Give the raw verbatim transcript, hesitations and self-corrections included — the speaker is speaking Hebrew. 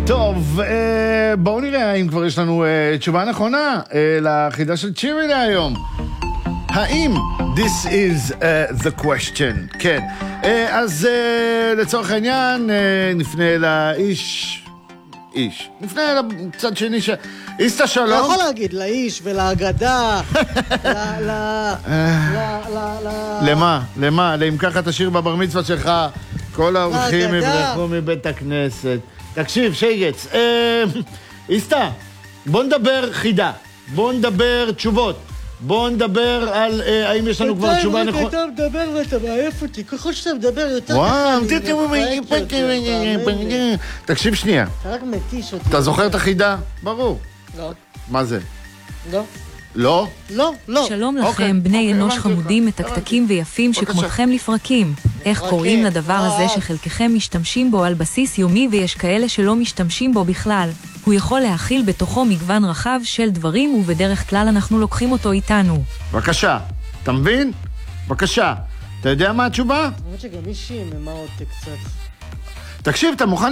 טוב, אה, בואו נראה האם כבר יש לנו אה, תשובה נכונה אה, לחידה של צ'ירי להיום. האם this is uh, the question? כן. אה, אז אה, לצורך העניין אה, נפנה לאיש... איש. נפנה לצד שני ש... איסטה שלום. אתה יכול להגיד לאיש ולאגדה. ל... ל... ל... ל... למה? למה? אם ככה תשאיר בבר מצווה שלך כל האורחים יברחו מבית הכנסת. תקשיב, שייגץ. אה, איסטה, בוא נדבר חידה. בוא נדבר תשובות. בוא נדבר על אה, האם יש לנו כבר תשובה נכונה. אתה מדבר ואתה מעייף אותי. ככל שאתה מדבר יותר... וואו, תקשיב שנייה. אתה רק מתיש אותי. אתה זוכר את החידה? ברור. לא. מה זה? לא. לא? לא, לא. שלום לכם, בני אנוש חמודים, מתקתקים ויפים שכמותכם לפרקים. איך קוראים לדבר הזה שחלקכם משתמשים בו על בסיס יומי ויש כאלה שלא משתמשים בו בכלל? הוא יכול להכיל בתוכו מגוון רחב של דברים ובדרך כלל אנחנו לוקחים אותו איתנו. בבקשה, אתה מבין? בבקשה. אתה יודע מה התשובה? אני חושבת שגם מישהי ממה אותי קצת. תקשיב, אתה מוכן